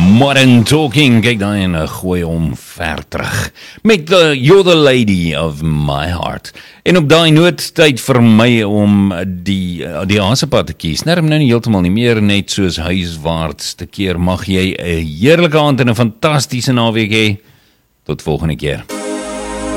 Modern Talking, kyk daar en gooi hom ver terug met You're the Lady of My Heart. En op daai noot tyd vir my om die Hasepad te kies. Nou nie heeltemal nie meer, net soos huiswaarts te keer. Mag jy 'n heerlike aand en 'n fantastiese naweek hê. Tot volgende keer.